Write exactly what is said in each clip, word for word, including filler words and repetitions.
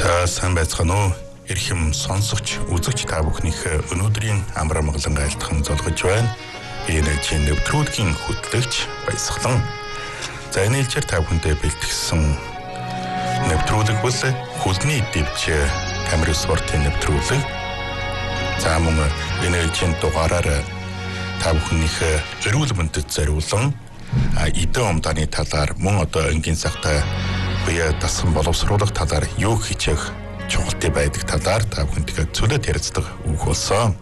За сайн байцгаана уу? Ирхэм сонсогч, үзэгч та бүхнийхээ өнөөдрийн амар амгалан айлтхан золгож байна. Би нэлжийн нэвтрүүлгийн хөтлөгч Баясгалан. За энэ хэлээр та бүхэндээ бэлтгэсэн нэвтрүүлэг бол хөлний дэвж камер спортын нэвтрүүлэг. За мөн энэ хэлжийн дугаараар та бүхнийхээ эрүүл мэндэд зориулсан эдэн умдааны талаар мөн одоо энгийн цагтаа бие дасган боловсруулах талаар юу хичээх чухалтай байдаг талаар та бүхэнтэйгээ зөвлөд ярилцдаг үг болсон.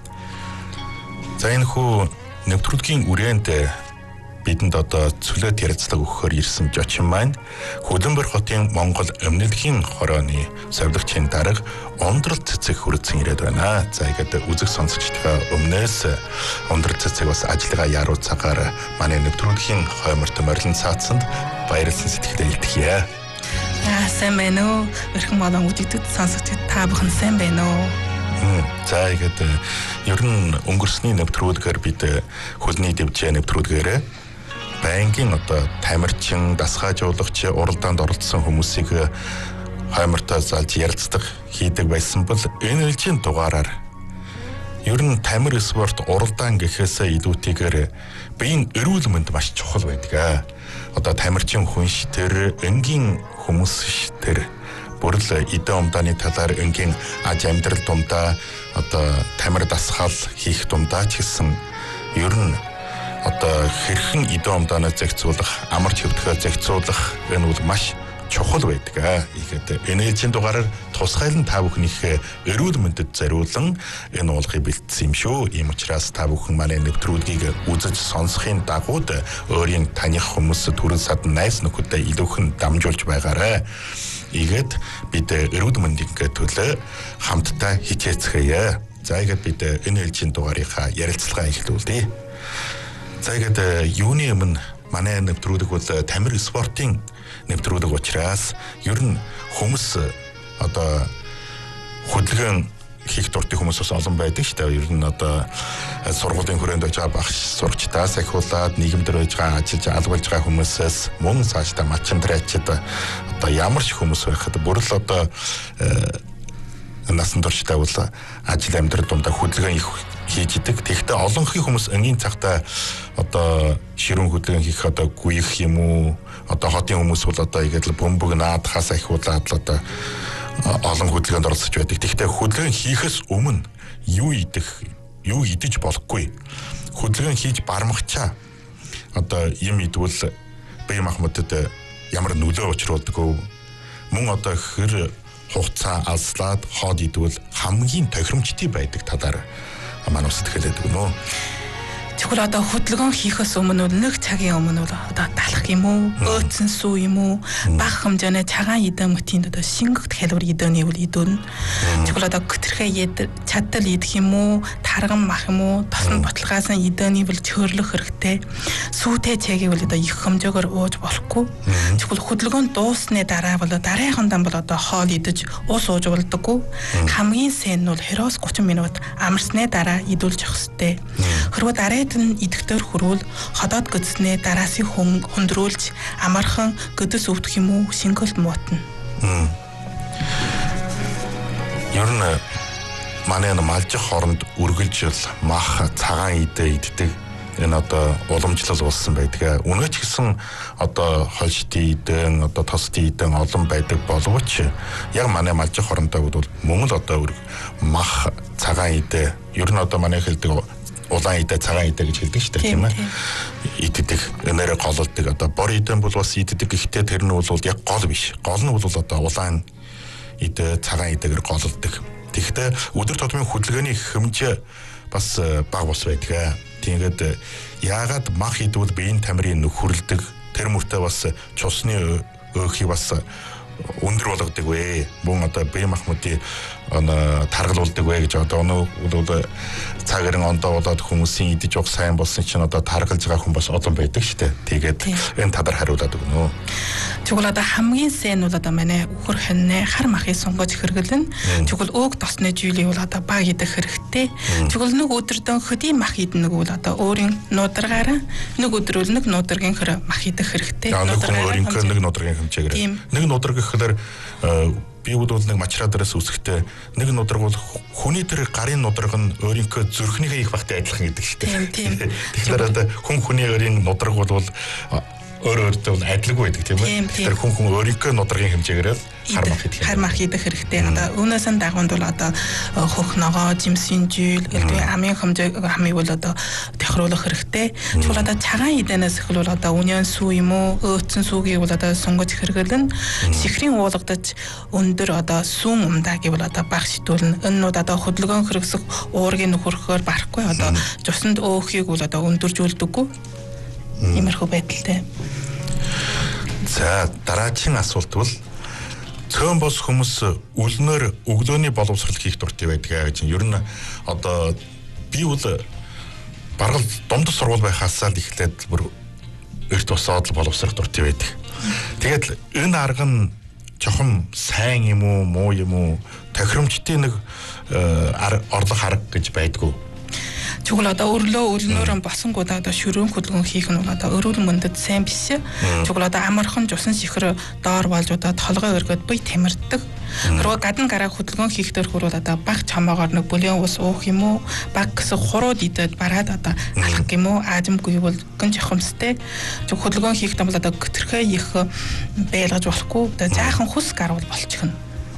За энэ хүү нэвтрүүлгийн үрээнд бидэнд одоо зөвлөд ярилцдаг өгөхөөр ирсэн зочин маань Хөлбөмбөр хотын Монгол өмнөдхийн хорооны совилгчийн дарга Ундрал Цэцэг хүрэлцэн ирээд байна. За ихэд үзэг сонсогчдоо өмнөөс Ундрал Цэцэг бас ажиллагаа яруу цагаар манай нэвтрүүлгийн хойморт морилон цаацсанд баярлсан сэтгэлээ илтгэе. Аа сайн байна уу? Өрхөн болон үзэгчд сонсогчд та бүхэн сайн байна уу? За ихэд ер нь өнгөрсний нэвтрүүлгээр бид хөлний дэвжээ нэвтрүүлгээрээ банкын одоо тамирчин, дасгаажуулагч, уралдаанд оролцсон хүмүүсийг хоймортоо залж ярилцдаг хийдэг байсан бол энэ хэлжийн дугаараар ер нь тамир спорт уралдаан гэхээсээ илүүтэйгээр биеийн эрүүл мэнд маш чухал байдаг. Одоо тамирчин хүн шитэр, энгийн хүмүүс шитэр бүрл эдэн умдааны талаар энгийн аж амьдрал дундаа одоо тамир дасгал хийх дундаа ч гэсэн ер нь одоо хэрхэн эдэн умдаанаа зохицуулах, амар хөвдөхөө зохицуулах энэ бол маш чухал байдаг. Ихэд энэжийн дугаараар тусгайлан та бүхнийхээ эрүүл мэндэд зориулан энэ уулгыг бэлдсэн юм шүү. Ийм учраас та бүхэн манай нэвтрүүлгийг үзэж сонсохын дагууд өөрийн таних хүмүүс төрөл садан найз нөхөдөө илүүхэн дамжуулж байгаарай. Игээд бид эрүүл мэндийн төлөө хамтдаа хичээцгээе. За игээд бид энэ хэлжийн дугаарынхаа ярилцлагаа эхлүүлье. За игээд юуны өмнө манай нэвтрүүлэг бол тамир спортын нэвтрүүлэг учраас ер нь хүмүүс одоо хөдөлгөөн хийх дуртай хүмүүс бас олон байдаг шүү дээ. Ер нь одоо сургуулийн хүрээнд байж байгаа багш сурагчдаас ахиулаад нийгэмдэр байж байгаа ажиллаж албалж байгаа хүмүүсээс мөн цаашдаа малчиндрайчид одоо ямар ч хүмүүс байхад бүр л одоо насан туршдаа бол ажил амьдрал дундаа хөдөлгөөн их хийж идэг. Тэгэхдээ олонхын хүмүүс энгийн цагтаа одоо ширүүн хөдөлгөөн хийх одоо гүйх юм уу? Одоо хотын хүмүүс бол одоо игээд л бөмбөг наадахаас ахиулаад л одоо олон хөдөлгөөнд оролцож байдаг. Тэгэхдээ хөдөлгөөн хийхээс өмнө юу идэх, юу идэж болохгүй. Хөдөлгөөн хийж бармагчаа одоо юм идвэл бие махбодод ямар нөлөө учруулдаг вэ? Мөн одоо хэр хугацаа алслаад хоод идвэл хамгийн тохиромжтой байдаг талаар манай усд хэлээд өгнө. Тэгвэл одоо хөдөлгөөн хийхээс өмнө нэг цагийн өмнө одоо талах юм уу, өөцөн сүү юм уу, бага хэмжээний цагаан эдэн мөтийн одоо шингэгт калори эдэний үл идүүн. Тэгвэл одоо гүтэрхээ чаддал идэх юм уу, тарган мах юм уу, тосон ботлогоос эдэний үл чөрлөх хэрэгтэй. Сүүтэй цэгийг бол одоо их хэмжээгээр ууж болохгүй. Тэгвэл хөдөлгөөн дуусны дараа бол дараахан дан бол одоо хоол идэж ус ууж болдоггүй. Хамгийн сайн нь бол херос гучин минут амарсны дараа идүүлж явах хэрэгтэй. Хэрвээ дараа идэвхтэр хөрвөл ходоод гөдснээ дараасыг хөндрүүлж амархан гөдөс өвдөх юм уу шингэлт муутна. Ер нь манай малжих хооронд үргэлжил мах цагаан идэ иддэг энэ одоо уламжлал болсон байдаг. Үнэ ч гэсэн одоо хольчтын идэн одоо тосдын идэн олон байдаг боловч яг манай малжих хоорондоо бол мөн л одоо мах цагаан идэ ер нь одоо манай хэлдэг улаан идэ цагаан идэ гэж хэлдэг шүү дээ тийм ээ. Иддэг энээрээ гололдог одоо бор идэн бол бас иддэг гэхдээ тэр нь бол яг гол биш. Гол нь бол одоо улаан идэ цагаан идэгээр гололдог. Тэгэхдээ өдөр тутмын хөдөлгөөний хэмжээ бас бага бос байдаг. Тэгээд яагаад мах идвэл биеийн тамирын нөхөрлөдөг тэр мөртөө бас цусны өөхийг бас өндөр болгодог вэ? Мөн одоо бие махбодын таргалуулдаг вэ гэж одоо өнөө цагаарин ондоо болоод хүмүүсийн идэж уух сайн болсон чинь одоо таргалж байгаа хүн бас олон байдаг шүү дээ. Тэгээд энэ талаар хариулаад өгнө. Тэгвэл одоо хамгийн сайн нь бол одоо манай үхэр хоньны хар махыг сунгаж хэрэглэн. Тэгвэл өг тосны жилийн бол одоо баг идэх хэрэгтэй. Тэгвэл нэг өдөрдөн хөдийн мах идэх бол одоо өөрийн нуударгаараа нэг өдрөл нэг нуударгийн хэр мах идэх хэрэгтэй. Нэг өөрийнхөө нэг нуударгийн хэмжээгээр. Нэг нуударгийн гэхээр би бол нэг мачраа дээрээс үсэхдээ нэг нудраг бол хүний тэр гарын нудраг нь өөрийнхөө зүрхнийхээ их багтай адилхан гэдэг шүү дээ. Тэгэхээр одоо хүн хүний өөрийн нудраг бол өөр өөртөө адилгүй байдаг тийм ээ. Тэгэхээр хүн хүн өөрийнхөө нудрагын хэмжээгээр хармах хийх юм. Хармах хийх хэрэгтэй. Одоо үүнээс нь дагуунд бол одоо хөх ногоо, жимсийн жийл, гэлтгүй амын хэмжээ амыг бол одоо тохируулах хэрэгтэй. Чухал одоо цагаан идэнээс эхлүүл одоо үнэн сүү юм уу, өөцөн сүүгийг бол одоо сунгаж хэрэглэн сихрийн уулгадаж өндөр одоо сүүн умдаа гэвэл одоо баг шитүүлнэ. Энэ нь одоо хөдөлгөөн хэрэгсэх уургийн нөхөрхөөр барахгүй одоо цуснд өөхийг бол одоо өндөржүүлдэггүй. Иймэрхүү байдалтай. За дараагийн асуулт бол цөөн бос хүмүүс үлнээр өглөөний боловсрол хийх дуртай байдаг гэж. Ер нь одоо би бол бараг дунд сургууль байхаас л эхлээд бүр эрт босоод боловсрох дуртай байдаг. Тэгээд энэ арга нь жоохон сайн юм уу, муу юм уу, тохиромжтой нэг орлого харга гэж байдгүй. Чухал одоо өрлөө өрнөөрөө босонгуудаа одоо шөрөөн хөдөлгөөн хийх нь бол одоо өрөөл мөндөд сайн биш. Чухал одоо амархан жусан сихэр доор болж одоо толгой өргөд буй тамирддаг. Руу гадна гараа хөдөлгөөн хийхдээ хөрвөл одоо баг чамаагаар нэг бүлээн ус уух юм уу, баг гэсэн хурууд идэд бараад одоо алах юм уу, аажимгүй бол гэн жахамстай. Чух хөдөлгөөн хийхдээ бол одоо гөтөрхөө их байлгаж болохгүй. Одоо жаахан хүс гарвал болчихно.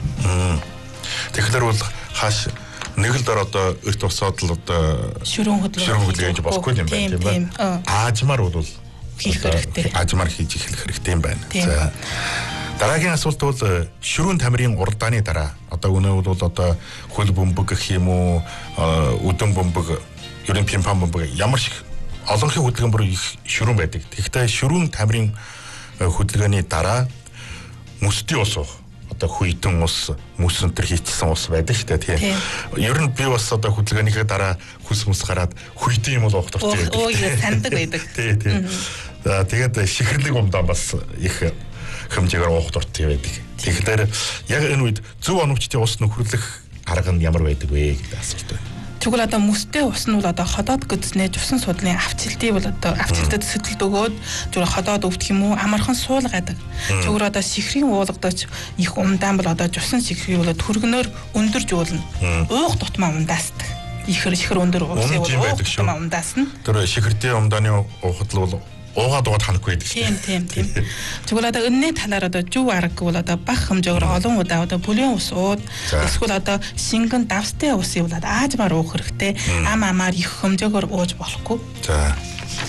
Тэгэхээр бол хааш нэг л дор одоо эрт босоод л одоо шөрөөн хөдөлгөөн хийж болохгүй юм байна тийм ээ. Аажмаар бол хийх хэрэгтэй. Аажмаар хийж эхлэх хэрэгтэй юм байна. За дараагийн асуулт бол шөрөөн тамирын уралдааны дараа одоо өнөө бол одоо хөл бөмбөг гэх юм уу, өдөн бөмбөг, ерөн пимпам бөмбөг ямар шиг олонхын хөдөлгөөн бүр их шөрөөн байдаг. Тэгэхдээ шөрөөн тамирын хөдөлгөөний дараа мөсдийн ус уух. Одоо хүйтэн ус, мөсөнтөр хийчихсэн ус байдаг шүү дээ тийм. Ер нь би бас одоо хөдөлгөөнийхээ дараа хүс мөс гараад хүйтэн юм бол уух дуртай байдаг. Оо яа сандаг байдаг. Тийм тийм. За тэгээд шихэрлэг умдаа бас их хэмжээгээр уух дуртай байдаг. Тэгэхээр яг энэ үед зөв оновчтой ус нөхөрлөх арга нь ямар байдаг вэ гэдэг асуулт байна. Чухал одоо мөстэй ус нь бол одоо ходоод гүдснээ жусан судлын авчилтыг бол одоо авчилтад сэтэл өгөөд жуураа ходоод өвдөх юм уу амархан суулгадаг. Чухал одоо сихрийн уулгадаж их умдаан бол одоо жусан сихрийг бол төргнөөр өндөржүүлнэ. Уух тутмаа ундаасдаг. Ихэр ихэр өндөр уусыг бол уух тутмаа ундаасна. Тэр шихэртэй умдааны уухад л уугаад уугаад ханахгүй байдаг. Тийм тийм тийм. Чухал одоо өнний талаар одоо жүв арга бол одоо баг хэмжээгээр олон удаа одоо бүлээн ус ууд эсвэл одоо шингэн давстай усыг бол аажмаар уух хэрэгтэй. Ам амаар их хэмжээгээр ууж болохгүй. За.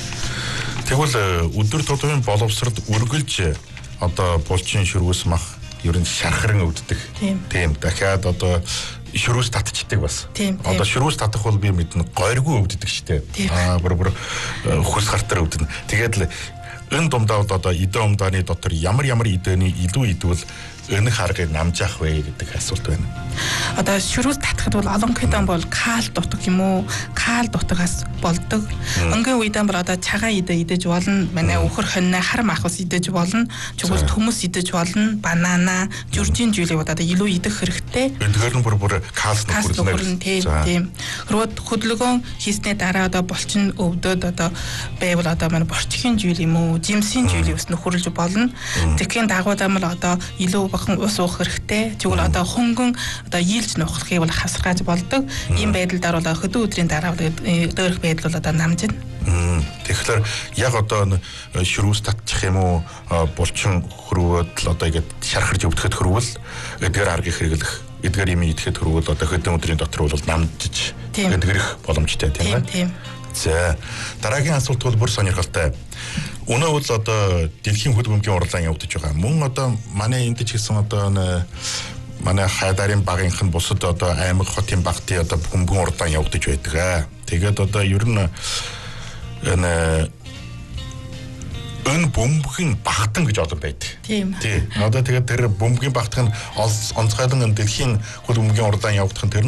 Тэгвэл өдөр тутмын боловсролд үргэлж одоо булчин шөргөөс мах ер нь шархран өвддөг. Тийм. Дахиад одоо шөрөөс татчихдаг бас. Одоо шөрөөс татах бол би мэднэ гойргүй өвддөг штэ. Аа бүр бүр хүс гартаар өвдөнө. Тэгээд л энэ дундаа бол одоо идэ умдааны дотор ямар ямар идэний илүү идвэл өнөх аргыг намжаах вэ гэдэг асуулт байна. Одоо шөрөөс татахад бол олон хэдэн бол кал дутах юм уу? Кал дутагаас болдог. Өнгийн үедээ бол одоо цагаан идэ идэж болно. Манай өхөр хоньны хар махас идэж болно. Чухал төмөс идэж болно. Банана, жүржин жилийг одоо илүү идэх хэрэгтэй. Эдгээр нь бүр бүр калс нөхөрлөн тийм. Хөрөд хөдөлгөөн хийснээ дараа одоо булчин өвдөд одоо байвал одоо манай борчхийн жил юм уу? Жимсийн жилийг ус нөхөрлөж болно. Тэгэхин дагуудаа бол одоо илүү ус уух хэрэгтэй. Тэгвэл одоо хөнгөн одоо ийлж нухлахыг бол хасаргааж болдог. Ийм байдлаар бол хөдөө өдрийн дараа дөөрөх байдал бол одоо намжина. Тэгэхээр яг одоо шөрөөс татчих юм уу, булчин хөрвөөд л одоо ингэж шархарж өвдөхөд хөрвөл эдгээр аргыг хэрэглэх, эдгээр юм идэхэд хөрвөл одоо хөдөө өдрийн дотор бол намжиж эдгэрэх боломжтой тийм ээ. Тийм. За дараагийн асуулт бол бүр сонирхолтой. Өнөө бол одоо дэлхийн хөл бөмбөгийн уралдаан явагдаж байгаа. Мөн одоо манай энд ч гэсэн одоо манай хайдарын багийнх нь бусад одоо аймаг хотын багтын одоо бөмбөгийн уралдаан явагдаж байдаг. Тэгээд одоо ер нь энэ өн бөмбөгийн багтан гэж одоо байдаг. Тийм. Тийм. Одоо тэгээд тэр бөмбөгийн багтан онцгойлон дэлхийн хөл бөмбөгийн уралдаан явагдах нь тэр